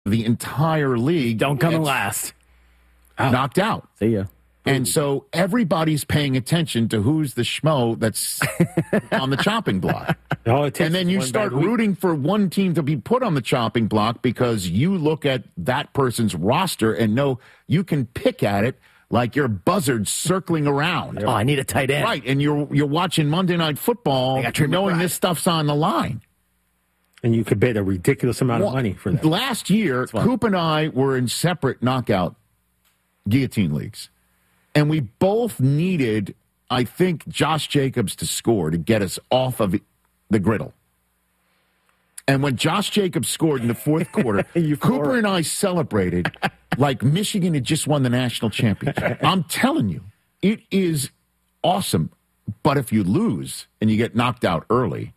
the entire league Don't come in last. knocked out. See ya. And so everybody's paying attention to who's the schmo that's on the chopping block. And then you start rooting for one team to be put on the chopping block because you look at that person's roster and know you can pick at it like you're buzzards circling around. Oh, I need a tight end. Right, and you're watching Monday Night Football knowing this stuff's on the line. And you could bet a ridiculous amount of money for that. Last year, Coop and I were in separate knockout guillotine leagues. And we both needed, I think, Josh Jacobs to score to get us off of the griddle. And when Josh Jacobs scored in the fourth quarter, Cooper and I celebrated like Michigan had just won the national championship. I'm telling you, it is awesome. But if you lose and you get knocked out early,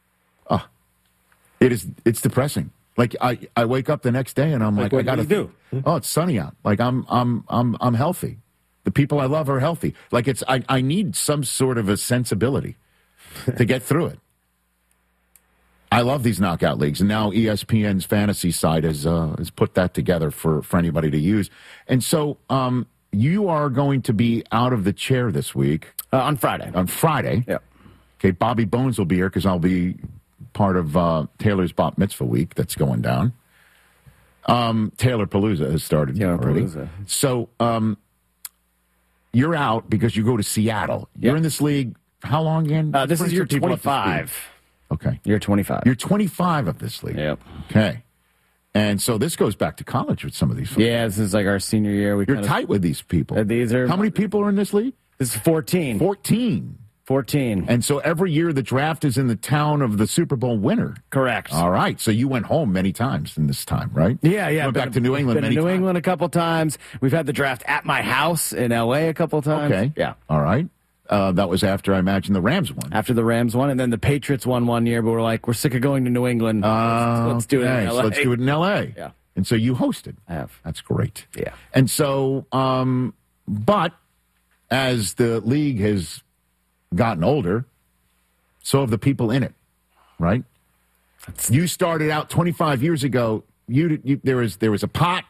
it's depressing. Like I wake up the next day and I'm like I got to do. Oh, it's sunny out. Like I'm healthy. The people I love are healthy. Like I need some sort of a sensibility to get through it. I love these knockout leagues, and now ESPN's fantasy site has put that together for anybody to use. And so you are going to be out of the chair this week on Friday. On Friday, yeah. Okay, Bobby Bones will be here because I'll be part of Taylor's Bat Mitzvah week that's going down. Taylor Palooza has started already. Palooza. So you're out because you go to Seattle. You're in this league how long again? This is year 25. Okay. You're 25. You're 25 of this league. Yep. Okay. And so this goes back to college with some of these folks. Yeah, this is like our senior year. You're tight with these people. How many people are in this league? This is 14. 14. And so every year the draft is in the town of the Super Bowl winner. Correct. All right. So you went home many times in this time, right? Yeah. Went back to New England many times. New England a couple times. We've had the draft at my house in L.A. a couple times. Okay. Yeah. All right. That was after, I imagine, the Rams won. After the Rams won, and then the Patriots won one year, but we're like, we're sick of going to New England. Let's do it in L.A. So let's do it in L.A. Yeah. And so you hosted. I have. That's great. Yeah. And so, but as the league has gotten older, so have the people in it, right? You started out 25 years ago. There was a pot,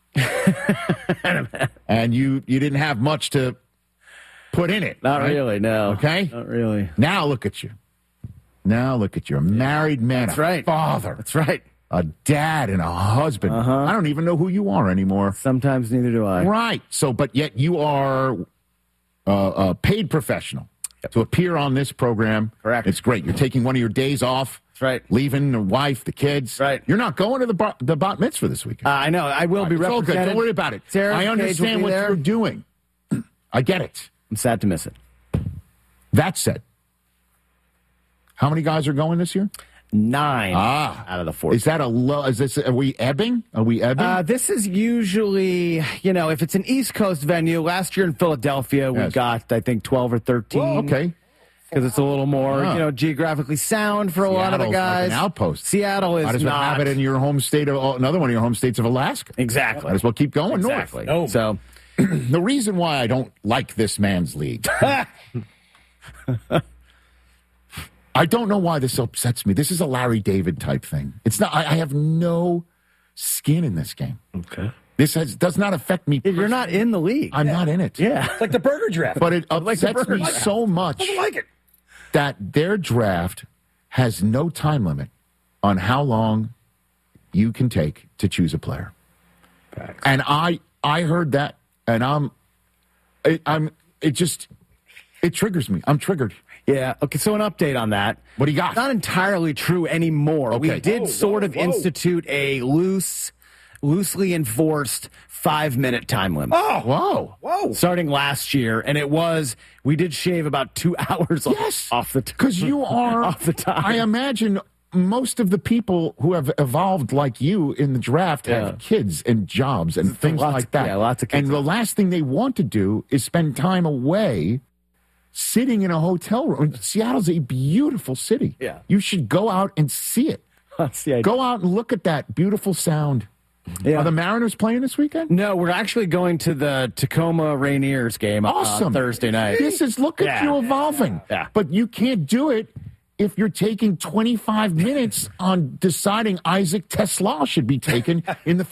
and you didn't have much to put in it. Not right? really, no. Okay? Not really. Now look at you. A married man. That's right. Father. That's right. A dad and a husband. I don't even know who you are anymore. Sometimes neither do I. Right. So, but yet you are a paid professional to appear on this program. Correct. It's great. You're taking one of your days off. That's right. Leaving the wife, the kids. Right. You're not going to the bat mitzvah this weekend. I know. I will be It's all represented. good. Don't worry about it. Sarah I understand what you're doing. I get it. I'm sad to miss it. That said, how many guys are going this year? 9 out of the 14. Is that a low? Are we ebbing? This is usually, if it's an East Coast venue. Last year in Philadelphia, we got, I think, 12 or 13. Well, okay. Because it's a little more, geographically sound for a lot of the guys. Like an outpost. Seattle is Might as well not. have it in your home state of another one of your home states of Alaska. Exactly. Might as well keep going Exactly. north. So the reason why I don't like this man's league. I don't know why this upsets me. This is a Larry David type thing. It's not. I have no skin in this game. Okay. This does not affect me. You're not in the league. I'm not in it. Yeah. It's like the burger draft. But it upsets me so much I don't like it. that their draft has no time limit on how long you can take to choose a player. Facts. And I heard that, and it triggers me. I'm triggered. Yeah. Okay. So an update on that. What do you got? Not entirely true anymore. Okay. We did sort of institute a loosely enforced 5-minute time limit. Oh, whoa! Starting last year, and we did shave about 2 hours off the because you are off the time. I imagine most of the people who have evolved like you in the draft have kids and jobs and things like that. Yeah, lots of kids. And the last thing they want to do is spend time away sitting in a hotel room. Seattle's a beautiful city. Yeah. You should go out and see it. Go out and look at that beautiful sound. Yeah. Are the Mariners playing this weekend? No, we're actually going to the Tacoma Rainiers game Awesome. on Thursday night. Look at you evolving. Yeah. But you can't do it if you're taking 25 minutes on deciding Isaac Tesla should be taken in the